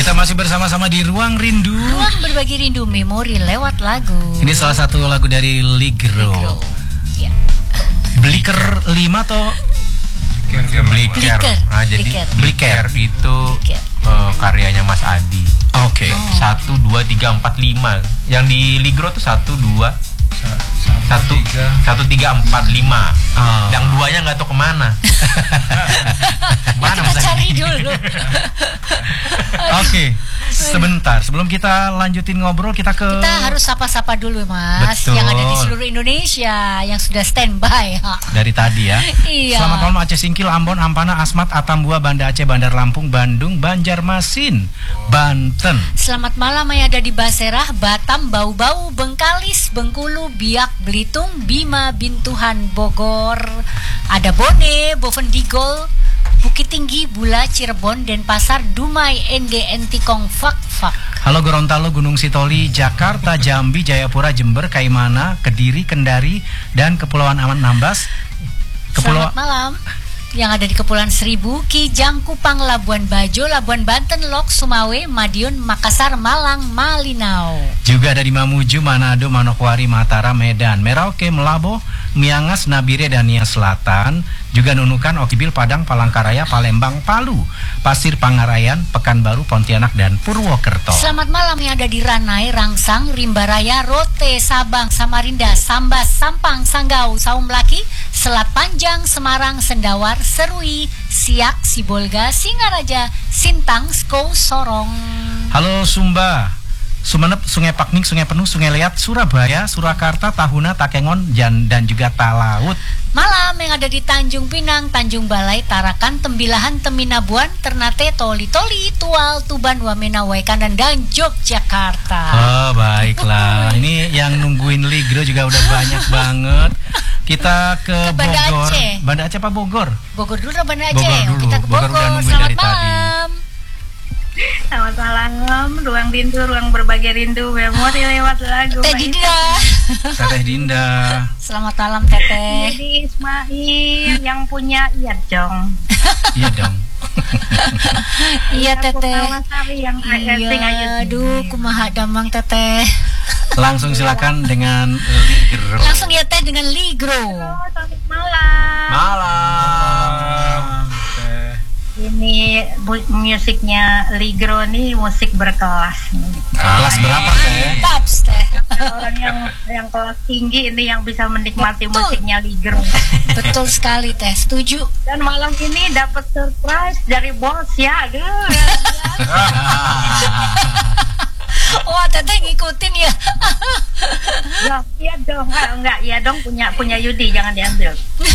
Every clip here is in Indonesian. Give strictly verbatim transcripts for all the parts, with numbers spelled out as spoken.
Kita masih bersama-sama di Ruang Rindu. Ruang berbagi rindu memori lewat lagu. Ini salah satu lagu dari Ligro. Ligro. Ya. Bliker lima atau Bliker. Bliker. Nah, jadi Bliker. Bliker itu Bliker. uh, karyanya Mas Adi. Oke. Oh. Satu, dua, tiga, empat, lima. Yang di Ligro tuh satu, dua, satu, satu, tiga, empat, lima. Oh. Yang duanya nggak tahu kemana. Mana kita cari dulu. Oke. Sebentar, sebelum kita lanjutin ngobrol, kita ke Kita harus sapa-sapa dulu, Mas. Betul. Yang ada di seluruh Indonesia yang sudah standby. dari tadi ya. Iya. Selamat malam Aceh Singkil, Ambon, Ampana, Asmat, Atambua, Banda Aceh, Bandar Lampung, Bandung, Banjarmasin, Banten. Selamat malam yang ada di Baserah, Batam, Bau-Bau, Bengkalis, Bengkulu, Biak, Belitung, Bima, Bintuhan, Bogor. Ada Bone, Bovendigol, Bukit Tinggi, Bula, Cirebon, Denpasar, Dumai, N G, Entikong, Fak Fak. Halo Gorontalo, Gunung Sitoli, Jakarta, Jambi, Jayapura, Jember, Kaimana, Kediri, Kendari, dan Kepulauan Aman Nambas. Selamat malam yang ada di Kepulauan Seribu, Kijang, Kupang, Labuan Bajo, Labuan Banten, Lok, Sumawe, Madiun, Makassar, Malang, Malinau. Juga ada di Mamuju, Manado, Manokwari, Mataram, Medan, Merauke, Melabo, Miangas, Nabire, dan Nia Selatan. Juga Nunukan, Okibil, Padang, Palangkaraya, Palembang, Palu, Pasir Pangarayan, Pekanbaru, Pontianak, dan Purwokerto. Selamat malam yang ada di Ranai, Rangsang, Rimbaraya, Rote, Sabang, Samarinda, Sambas, Sampang, Sanggau, Saumlaki, Selat Panjang, Semarang, Sendawar, Serui, Siak, Sibolga, Singaraja, Sintang, Skou, Sorong. Halo Sumba, Sumenep, Sungai Pakning, Sungai Penuh, Sungai Liat, Surabaya, Surakarta, Tahuna, Takengon, Jan, dan juga Talaut. Malam yang ada di Tanjung Pinang, Tanjung Balai, Tarakan, Tembilahan, Teminabuan, Ternate, Toli Toli, Tual, Tuban, Wamena, Waikanan, dan Yogyakarta. Oh baiklah, ini yang nungguin Ligro juga udah banyak banget. Kita ke Banda Bogor. Aceh. Banda Aceh apa Bogor? Bogor dulu, Banda Aceh. Bogor dulu. Kita ke Bogor Bogor. udah nungguin Selamat dari tadi. malam. Selamat malam, ruang rindu, ruang berbagi rindu, memori lewat lagu. Teh Dinda. Teteh Dinda. Selamat malam Teteh. Jadi Ismail yang punya iya dong. Iya dong. Iya Teteh. Purnawasari yang Iya, aduh kumaha damang Teteh. Langsung silakan dengan Ligro. Langsung ya Teh dengan Ligro. Halo, selamat malam. Malam. Ini bu- musiknya Ligro nih musik berkelas nih. Kelas berapa Teh? Taps Teh. Orang yang yang kelas tinggi ini yang bisa menikmati Betul. musiknya Ligro. Betul sekali Teh, setuju. Dan malam ini dapat surprise dari bos ya, aduh. Wah Teteh ngikutin ya. Ya, iya dong, enggak, enggak, iya dong punya punya Yudi, jangan diambil.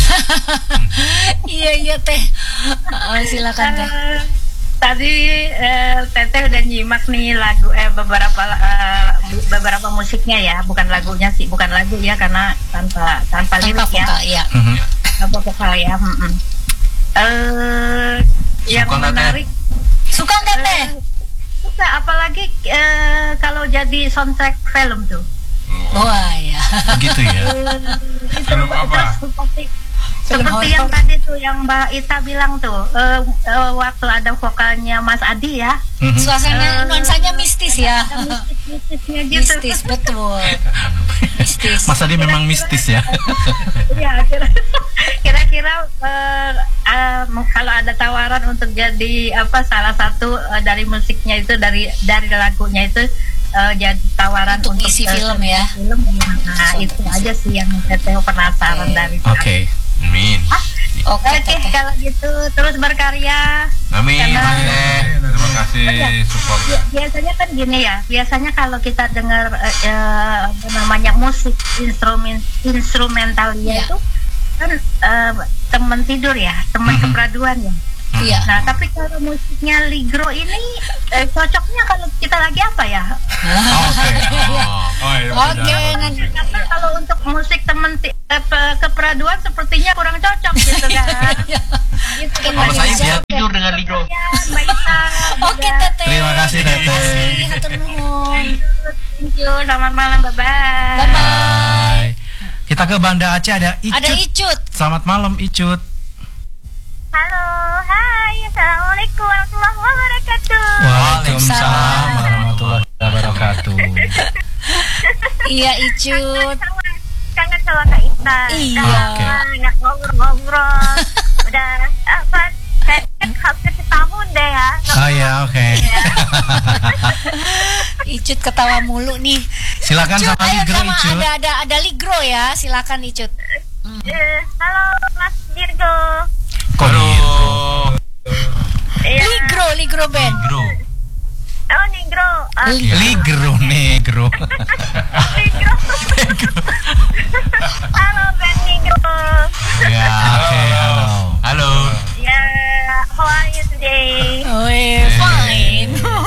Iya iya Teh. Oh, silakan Teh. Eh, tadi eh, Teteh udah nyimak nih lagu eh beberapa eh, beberapa musiknya ya, bukan lagunya sih, bukan lagu ya karena tanpa tanpa Tanpa lirik ya, vokal ya. Mhm. tanpa vokal ya. Mm-mm. Eh, yang Suka nggak, Teh? menarik, Suka nggak Teh? eh, suka apalagi eh, kalau jadi soundtrack film tuh. Wah ya. Begitu ya. Itu, Film apa? itu seperti Film seperti horor. yang tadi tuh yang Mbak Ita bilang tuh eh, eh, waktu ada vokalnya Mas Adi ya, Mhm. Suasana nuansanya mistis ya. ada mistis-mistisnya gitu. Mistis betul. Mistis. Mas Adi memang mistis ya. Iya, kira- kira-kira eh, eh, kalau ada tawaran untuk jadi apa salah satu eh, dari musiknya itu dari dari lagunya itu eh, jadi tawaran Untuk untuk, ngisi eh, film ya. film, nah itu aja sih yang Teteh penasaran Oke. dari Oke. Amin. Oke Oke, Teteh. kalau gitu terus berkarya. Amin. Karena- Teh. Terima kasih supportnya. Biasanya kan gini ya, biasanya kalau kita dengar eh, eh, apa namanya musik instrumen instrumentalnya Ya. itu kan eh, teman tidur ya, teman Mhm. keperaduan ya. Iya. Nah, tapi kalau musiknya Ligro ini eh, cocoknya kalau kita lagi apa ya? Oke. Oh, oh, iya, Oke, benar. nanti. Karena kalau untuk musik teman ti- eh, pe- keperaduan sepertinya kurang cocok gitu kan. Gitu kan. Kalau saya Siap, bisa ya. tidur dengan Ligro. Ya, Mbak Ita, Oke juga. Teteh. Terima kasih, Teteh. Terima kasih, hatur nuhun. Thank you, selamat malam, bye bye. Bye bye. Hai. Kita ke Banda Aceh, ada Icut. Ada Icut. Selamat malam Icut. Halo, hai, assalamualaikum warahmatullahi wabarakatuh. Waalaikumsalam Iya Icut. Kangen, kangen sama Kak Ita. Iya. Udah Oke. lama nggak ngobrol-ngobrol. Udah apa? Kayak hampir setahun deh ya. Oh ya, oke. Icut ketawa mulu nih. Silakan Icut, sama ayo Ligro, sama Icut. ada ada ada Ligro ya. Silakan Icut. Eh, halo Mas Dirgo. Kok gitu? Iya. Ligro, Ligro Band. Ligro. Oh Negro. Ah, Ligro, negro. Negro. Halo Ben Negro. Ya, oke, halo. Halo. Ya, how are you today? Oh, eh, fine.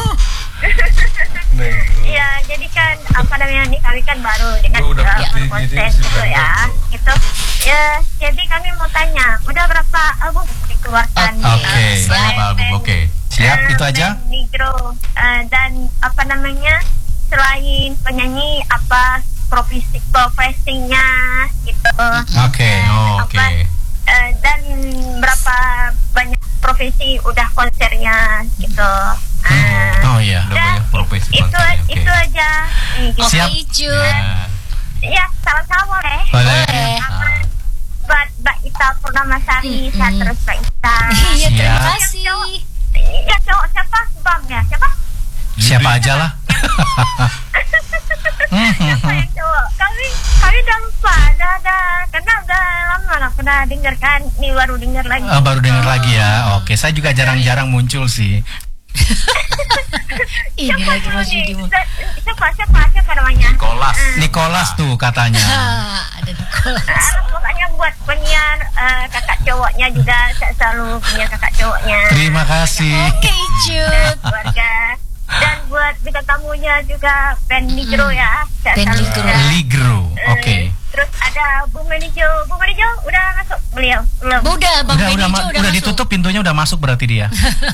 Iya, jadi kan apa namanya nih kami kan baru dengan Oh, udah uh, putih, konten jadi gitu sudah ya. bagus. Itu ya, jadi kami mau tanya, udah berapa album dikeluarkan? Ah, oke. uh, Siap. oleh Berapa album? band, Oke. Siap, uh, itu aja. band Negro. Uh, dan apa namanya selain penyanyi apa profesi profesinya gitu. Oke. Oh, Apa, oke. uh, dan berapa banyak profesi udah konsernya gitu. Uh, Oh iya. Udah banyak profesi itu bangsa, oke. itu aja. Nih, gitu. Oke Siap. Icut. Ya. Iya, sama-sama boleh. Boleh. Boleh. Ah. Buat Mbak Ita Purnamasari, Mm-mm. saya terus Mbak Ita. Iya, terima Siap. kasih. Ya cowok siapa? Bang ya siapa? Siapa aja lah. Siapa yang cowok? Kami kami udah lupa, udah ada karena udah lama nggak pernah dengar kan. Ini baru dengar lagi. Oh, baru dengar lagi ya. Oke, saya juga jarang-jarang muncul sih. Ini lagi dulu Mas nih? Yudi. Se- Siapa siapa siapa namanya? Nicholas. Eh, Nicholas tuh katanya. Ah, ada Nicholas. ah, pokoknya buat penyiar eh, kakak cowoknya juga saya selalu punya kakak cowoknya. Terima kasih. Oke Icut. Keluarga dan buat bintang tamunya juga Ben Nigro ya. Saya Ben selalu Nigro. punya. Ligro. Eh, Oke. Terus ada Bu Menijo. Bu Menijo udah masuk beliau belum? Udah Bang Udah udah Benny ma- udah, udah masuk. ditutup pintunya udah masuk berarti dia.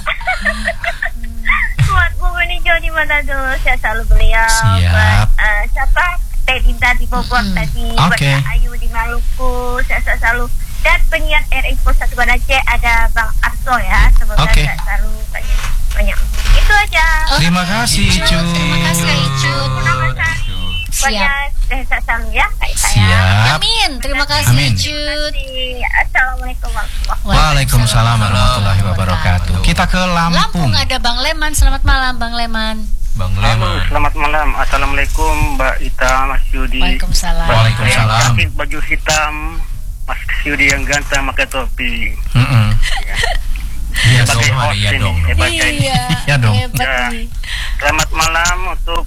Buat Bu Menijo di mana tuh saya selalu beliau. Siap. Buat eh, siapa? Teh Dinda di Bogor Mm-mm. tadi. Oke. Buat Kak Ayu di Maluku. Saya saya selalu dan penyiar R Info satu C ada Bang Arso ya. Semoga Oke. saya selalu banyak banyak. Itu aja. Terima kasih, Icut. Icut. Terima kasih Kak Icut. Purnamasari. Siap. Banyak saya selalu ya Kak Ita ya. Siap. Amin. Terima kasih Amin. Icut. Assalamualaikum warahmatullahi Waalaikumsalam warahmatullahi wabarakatuh. Kita ke Lampung Lampung. ada Bang Leman. Selamat malam Bang Leman. Bang Halo, Leman. selamat malam. Assalamualaikum Mbak Ita, Mas Yudi. Waalaikumsalam. Waalaikumsalam. Yang cantik baju hitam, Mas Yudi yang ganteng pakai topi. Mm-mm. Iya, Dong, Sebagai Mari, host ya ini, dong. hebatnya ini. Iya. Ya dong. Hebat Ya. nih. Selamat malam untuk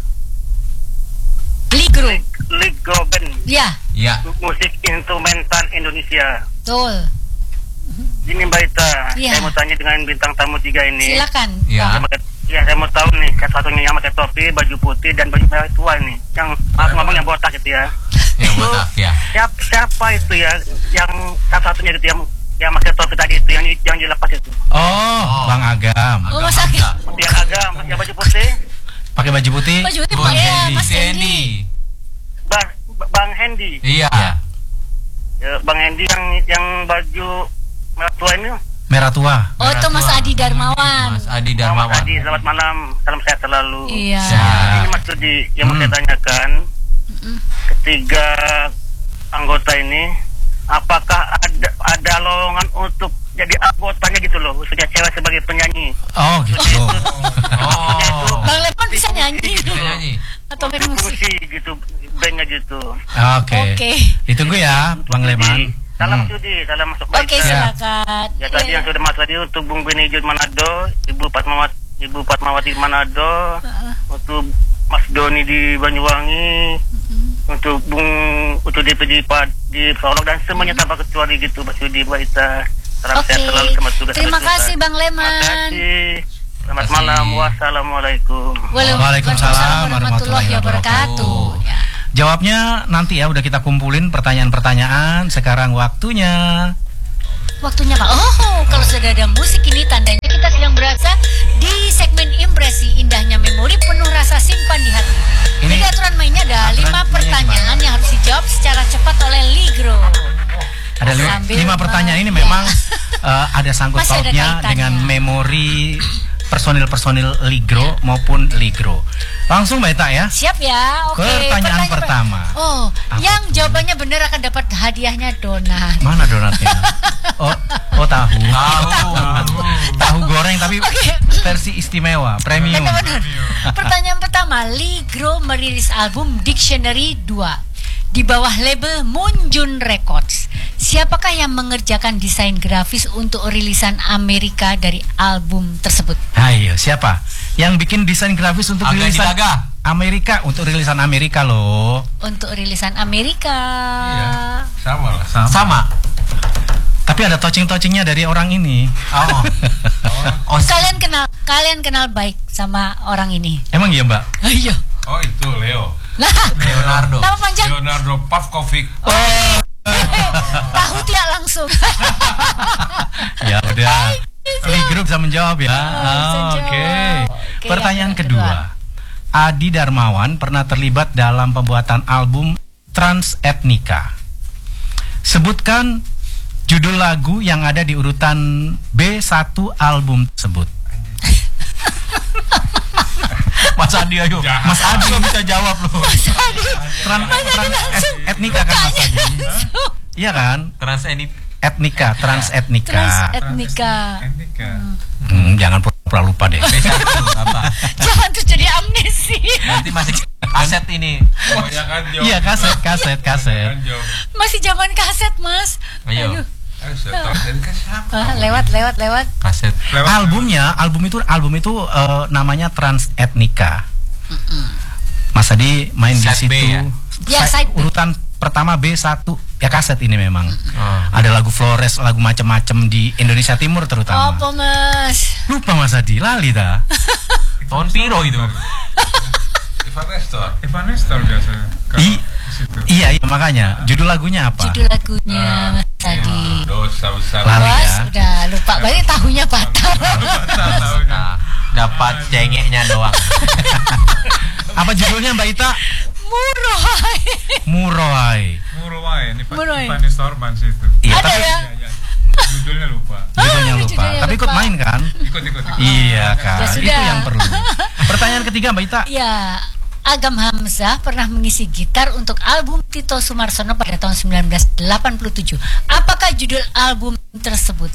Ligro. Ligro Band, Ya, Ya. musik instrumental Indonesia. betul. Ini Mbak Ita, Iya. saya mau tanya dengan bintang tamu tiga ini. Silakan. Ya. Yang pakai- Ya, saya mau tahu nih, satu-satunya yang pakai topi, baju putih, dan baju merah tua nih. Yang maaf ngomong yang botak gitu ya. Yang botak ya. Siapa, siapa itu ya, yang satu-satunya gitu yang yang pakai topi tadi itu, yang yang dilepas itu. Oh, Oh. Bang Agam. Oh, Agak Mas Agam. mangga. Yang agam, yang baju putih, Pakai baju putih. Baju itu Bang ya, Hendy. Mas Si Hendy. Hendy. Bang, Bang Hendy. Iya. Ya. Ya, Bang Hendy yang yang baju merah tua ini. Merah tua. Oh, itu Mas Merah Adi tua. Darmawan. Mas Adi Selamat Darmawan. Adi, selamat malam, salam sehat selalu. Iya. Siap. Ini Mas Yudi yang mau saya Hmm. tanyakan, Mm-mm. ketiga anggota ini, apakah ada ada lowongan untuk jadi anggotanya gitu loh, khususnya cewek sebagai penyanyi? Oh, gitu. Oh. Bang Leman bisa nyanyi Bisa nyanyi. atau main musik? Fungsi gitu, bandnya gitu. Oke. Oke. Ditunggu ya, Bang Leman. Salam Hmm. Yudi, salam masuk Oke, baik. silakan. Ya tadi yang sudah mas tadi untuk Bung Benijul Manado, Ibu Fatmawati, Ibu Fatmawati Manado, untuk Mas Doni di Banyuwangi, untuk Bung untuk D P D Pak di Solok dan semuanya tanpa kecuali gitu Mas Yudi Mbak Ita. Salam Oke. sehat selalu sama tugas. Terima tugas. kasih Bang Terima Leman. kasih. Selamat Terima kasih. malam. Wassalamualaikum. Waalaikumsalam warahmatullahi wabarakatuh. Ya. Jawabnya nanti ya, udah kita kumpulin pertanyaan-pertanyaan. Sekarang waktunya. Waktunya Pak. Oh, kalau sudah ada musik ini tandanya kita sedang berasa di segmen impresi indahnya memori penuh rasa simpan di hati. Ini- Jadi aturan mainnya ada aturan lima mainnya pertanyaan yang harus dijawab secara cepat oleh Ligro. Ada lima, Sambil lima ma- pertanyaan ini ya. memang eh, ada sangkut Masih ada pautnya kaitannya. dengan memori personil-personil Ligro maupun Ligro. Langsung Mbak Ita ya. Siap ya. Oke. Pertanyaan per- pertama. Oh, Apa yang tuh? jawabannya benar akan dapat hadiahnya donat. Mana donatnya? Oh, oh tahu. Tahu. Tahu goreng tapi Oke. versi istimewa, premium. Benar-benar. Pertanyaan pertama, Ligro merilis album Dictionary dua di bawah label Moonjun Records. Siapakah yang mengerjakan desain grafis untuk rilisan Amerika dari album tersebut? Ayo, siapa? Yang bikin desain grafis untuk Aga rilisan Dilaga. Amerika, untuk rilisan Amerika loh. Untuk rilisan Amerika. Iya, sama lah. Sama. Sama. Tapi ada touching-touchingnya dari orang ini. Oh. Oh, kalian kenal, kalian kenal baik sama orang ini. Emang iya Mbak? Ayo. Oh itu Leo. Lah, Leonardo. nama panjang? Leonardo Pavkovic. Tahu tidak langsung. Ya udah. Ligro bisa menjawab ya. Oh, bisa Ah, Oke. jawab. Oke, Pertanyaan yang kedua. kedua. Adi Darmawan pernah terlibat dalam pembuatan album Trans Ethnica. Sebutkan judul lagu yang ada di urutan B satu album tersebut. Mas Adi ayo. Jahat. Mas Adi nggak bisa jawab loh. Trans, trans et- Ethnica kan Mas Adi? Iya kan? Trans ini Etnika, Trans Ethnica. Trans Ethnica. Etika. Hmm, jangan pura-pura lupa deh. B satu apa? Jangan terjadi amnesi. Nanti masih aset ini. Kebanyakan jawab. Iya, kaset, kaset, kaset. Kebanyakan jawab. Masih zaman kaset, Mas. Ayo. Aduh. Ayo, saya tahu dari siapa? Ah, lewat, lewat, lewat. Kaset. Lewat. Albumnya, album itu album itu eh, namanya Trans Ethnica. Mas Adi main di Side situ. B ya? Ya, Sa- side B. urutan pertama B satu. Ya kaset ini memang. Oh. Ada lagu Flores, lagu macam-macam di Indonesia Timur terutama. Apa, Mas? Lupa Mas Adi, lali dah. Tahun piro itu? Ivan Nestor. Ivan Nestor biasanya. Kalau I- di situ. Iya, iya makanya. Judul lagunya apa? Judul lagunya Mas tadi. Dosa besar. Lali. Mas, ya. udah lupa. Berarti tahunya patah. Nah, dapat cengeknya doang. Apa judulnya Mbak Ita? Murah. Muroai. Muruai. Ini Pak Muruai. Ivan Nestor ban situ. Iya, Ada tapi ya? Ya, ya. Judulnya lupa. judulnya Ah, lupa. judulnya Tapi ikut lupa. main kan? Ikut ikut. ikut. Iya kan, Ya itu sudah. yang perlu. Pertanyaan ketiga Mbak Ita. Ya, Agam Hamzah pernah mengisi gitar untuk album Tito Sumarsono pada tahun sembilan belas delapan puluh tujuh. Apakah judul album tersebut?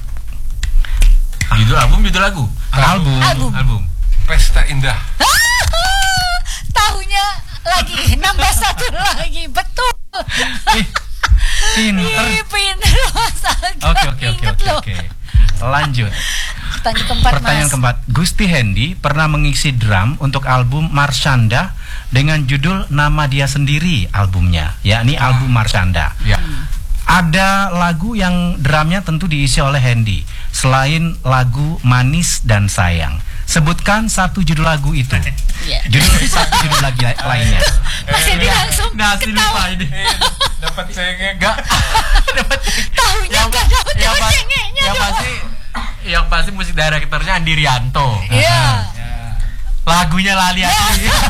Judul album, judul lagu. Album. Album. Album. Pesta Indah. Tahunya lagi, nambah satu lagi, betul. Ih, pinter. Ih, pinter Mas Agam. Oke oke oke Ingat oke loh. oke. Lanjut. Pertanyaan keempat, Pertanyaan Mas. keempat. Gusti Hendi pernah mengisi drum untuk album Marshanda dengan judul nama dia sendiri albumnya, yakni album Marshanda. Ya. Ada lagu yang drumnya tentu diisi oleh Hendi selain lagu Manis dan Sayang. Sebutkan satu judul lagu itu. Iya. Judul satu judul lagi la- lainnya. Mas Hendi langsung Nasi ketawa. lupa ini. Dapat cengeng. Enggak. Dapat Tahunya yang nggak dapat yang dapat pasti cengeknya yang dong. pasti yang pasti musik direkturnya Andi Rianto. Iya. Lagunya lali aja.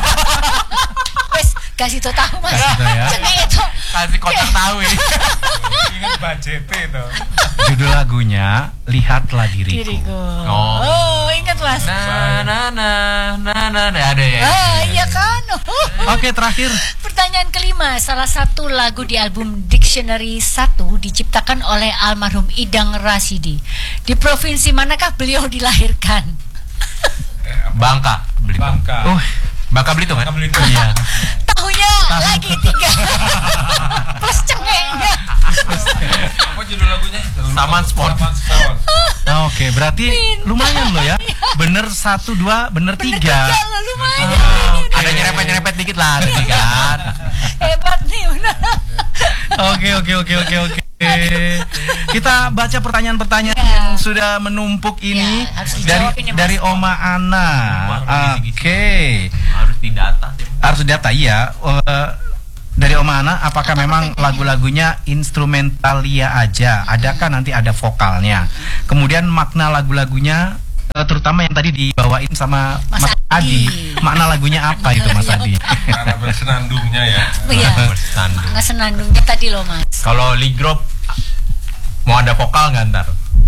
Wes, kasih tau tahu Mas. Kasih tau ya. Cengek itu. Kasih kotak tahu ya. Ingat budget itu. Judul lagunya Lihatlah Diriku. Diriku. Oh. Oh, ingat Mas. Nah, nah, nah, nah, nah, nah, ada ya. Ah, iya kan? Oke, terakhir. Pertanyaan kelima, salah satu lagu di album Dictionary satu diciptakan oleh almarhum Idang Rasidi. Di provinsi manakah beliau dilahirkan? Bangka, Belitung. Bangka. Oh, Bangka Belitung kan? Bangka Belitung. iya. Tahunya lagi tiga. Plus cengeknya. Apa judul lagunya? Taman Sport. Taman Sport. Oke, berarti lumayan loh ya. Bener satu dua, bener Bener tiga. tiga loh, lumayan. Ada nyerempet-nyerempet dikit lah tadi kan. Hebat nih, benar. Oke oke oke oke oke. Kita baca pertanyaan-pertanyaan Ya. yang sudah menumpuk ini Ya, harus dari dijawab ini, Mas. dari Oma Ana. Oke, Harus didata sih. harus data iya. Eh, dari Oma Ana, apakah memang lagu-lagunya instrumentalia aja? Adakah nanti ada vokalnya? Kemudian makna lagu-lagunya, eh, terutama yang tadi dibawain sama Mas Mas, Adi. Adi, makna lagunya apa itu Mas Adi? Karena bersenandungnya ya. Iya. Berstandung. Nggak senandungnya tadi loh Mas. Kalau Ligro mau ada vokal nggak ntar?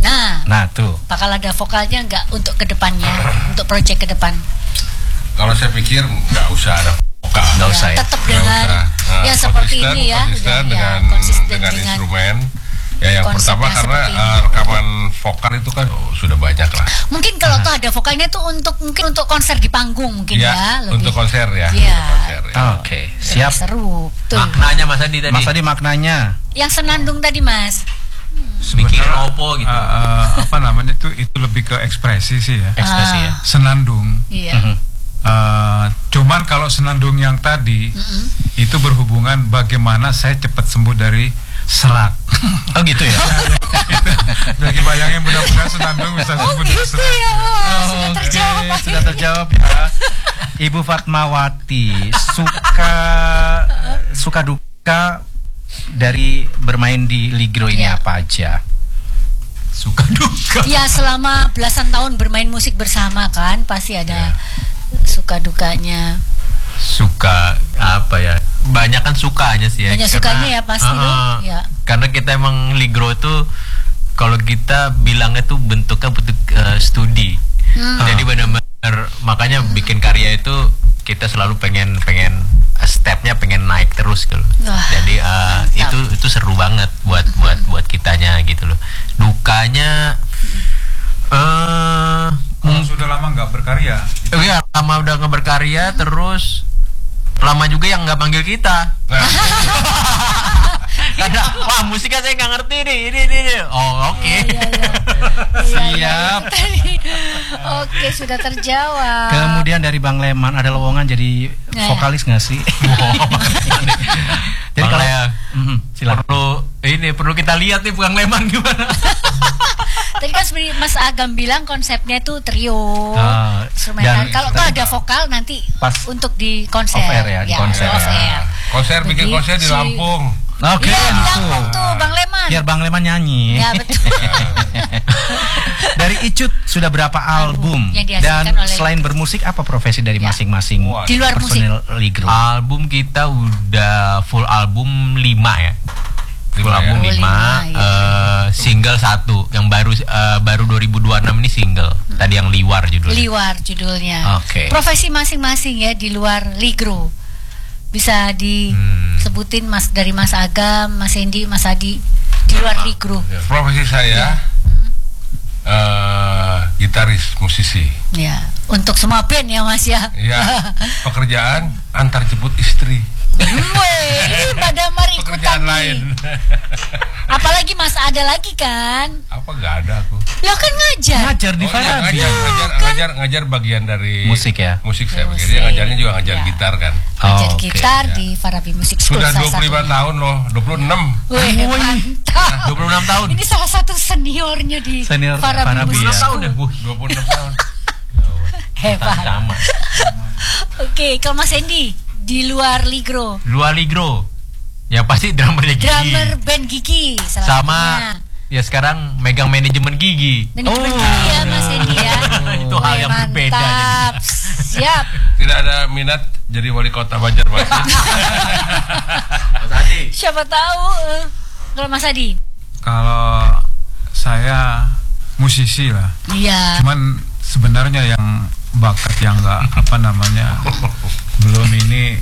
Nah, Nah tuh. bakal ada vokalnya nggak untuk kedepannya, untuk proyek ke depan? Kalau saya pikir nggak usah ada vokal. Nggak usah ya. Tetap Nggak dengan usah. Nah, ya seperti konsisten, ini ya, konsisten udah, dengan ya, konsisten dengan, dengan instrumen. Ya yang konsepnya pertama karena seperti ini. uh, rekaman vokal itu kan oh, sudah banyak lah. Mungkin kalau tuh ada vokalnya tuh untuk mungkin untuk konser di panggung mungkin ya, Ya, lebih untuk konser ya. Iya. Untuk konser, ya. Oke, lebih siap. seru. Tuh. Maknanya Mas Adi tadi. Mas tadi maknanya. Yang senandung tadi Mas. Bikin opo gitu. Uh, uh, apa namanya itu itu lebih ke ekspresi sih ya. Ekspresi ya. Senandung. Iya. Mhm. Uh, cuman kalau senandung yang tadi Mm-mm. itu berhubungan bagaimana saya cepat sembuh dari serak. Oh gitu ya. Bagi bayangin mudah-mudahan senandung bisa Oh sembuh dari gitu serak. ya. Oh, sudah Oke, terjawab. sudah terjawab ya. Ibu Fatmawati suka suka duka dari bermain di Ligro ini Ya. apa aja? Suka duka. Ya selama belasan tahun bermain musik bersama kan pasti ada suka dukanya. Suka apa ya? Banyak kan sukanya sih ya. Banyak Karena- sukanya ya pasti Ah, loh. Ya. Karena kita emang Ligro itu kalau kita bilangnya tuh bentuknya bentuk eh, studi. Hmm. Jadi benar-benar makanya bikin karya itu kita selalu pengen pengen eh, stepnya pengen naik terus gitu. Wah, Jadi eh, mantap. itu itu seru banget buat buat buat kitanya gitu loh. Dukanya eh Kalau sudah lama nggak berkarya, Oh iya, lama udah nggak berkarya, terus lama juga yang nggak panggil kita. Karena wah musiknya saya nggak ngerti nih, ini ini. ini. Oh oke. Siap. Oke sudah terjawab. Kemudian dari Bang Leman ada lowongan jadi Nah. vokalis nggak sih? Jadi Bang kalau Lea, Mhm, silakan. perlu ini perlu kita lihat nih Bang Leman gimana. Tadi kan seperti Mas Agam bilang konsepnya itu trio, Ah, instrumental. dan- Kalau tuh ada vokal nanti Pas untuk di konser. off air ya, di konser off ya. air. Konser bikin Begitu. konser di Lampung. Oke, Iya di langsung. Lampung tuh Bang Leman. Biar Bang Leman nyanyi. Ya betul. Dari Icut sudah berapa album? yang Dan dihasilkan oleh selain bermusik apa profesi dari Ya. masing-masing Wah, di luar musik. personil Ligro? Album kita udah full album lima ya. Full Lima ya? album Oh, lima, lima, ya. eh, single satu yang baru eh, baru dua ribu dua puluh enam ini single. Tadi yang Liwar judulnya. Liwar judulnya. Oke. Profesi masing-masing ya di luar Ligro. Bisa disebutin Mas dari Mas Agam, Mas Hendy, Mas Adi di luar Ligro. Profesi saya eh, gitaris, musisi. Ya, untuk semua band ya Mas ya. Ya, pekerjaan antar jemput istri. Woi, ini pada mari ikutan Pekerjaan nih. lain. Apalagi Mas ada lagi kan? Apa nggak ada aku? Lo kan ngajar. Ngajar di Oh, iya, Farabi. ngajar, ngajar, ngajar, ngajar bagian dari Musik ya? Musik saya Musik. begini. Dia ngajarnya juga ngajar Ya. gitar kan. Ngajar Oh, oke. gitar ya. di Farabi Music School. Sudah salah dua puluh lima satunya. tahun loh, dua puluh enam. Wih, mantap. dua puluh enam tahun. Ini salah satu seniornya di Senior Farabi Farabi Music ya. School. Tahun ya, Bu. dua puluh enam tahun. Hebat. Sama. Oke, kalau Mas Hendy di luar Ligro, Luar Ligro. Ya pasti drummernya Gigi. drummer band Gigi salah Sama satunya. ya sekarang megang manajemen Gigi. Manajemen Oh. Gigi ya Mas Hendy ya. Itu hal yang Wih, berbeda mantap. Siap. Tidak ada minat jadi wali kota Banjarmasin. Mas Adi. Siapa tahu. eh, Kalau Mas Adi? kalau saya musisi lah. Iya. Cuman sebenarnya yang bakat yang nggak apa namanya belum ini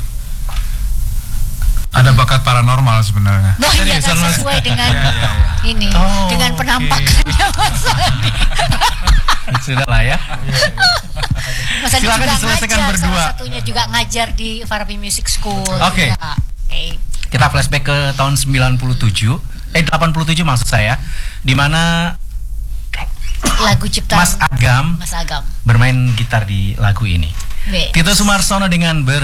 ada bakat paranormal sebenarnya. Nah, iya Seriusan, kan Mas? sesuai dengan Iya, iya, iya. ini, Oh, dengan oke. penampakannya Mas Adi. Sudah lah ya. Mas Adi Silakan juga diselesaikan ngajar, berdua. salah satunya juga ngajar di Farabi Music School. Oke. juga. Oke. Kita flashback ke tahun sembilan puluh tujuh, eh delapan puluh tujuh maksud saya, di mana Lagu ciptaan Mas Agam Mas Agam. bermain gitar di lagu ini. B. Tito Sumarsono dengan ber